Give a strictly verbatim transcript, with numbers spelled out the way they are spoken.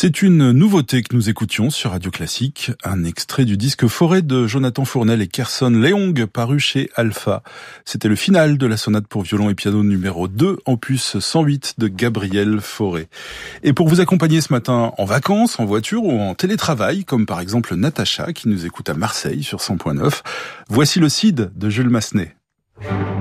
C'est une nouveauté que nous écoutions sur Radio Classique, un extrait du disque Forêt de Jonathan Fournel et Kerson Leong paru chez Alpha. C'était le final de la sonate pour violon et piano numéro deux, opus cent huit de Gabriel Fauré. Et pour vous accompagner ce matin en vacances, en voiture ou en télétravail, comme par exemple Natacha qui nous écoute à Marseille sur cent point neuf, voici le Cid de Jules Massenet.